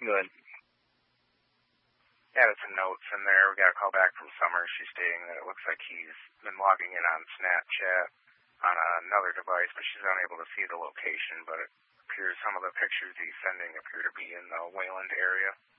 Good. Added some notes in there. We got a call back from Summer. She's stating that it looks like he's been logging in on Snapchat on another device, but she's unable to see the location. But it appears some of the pictures he's sending appear to be in the Wayland area.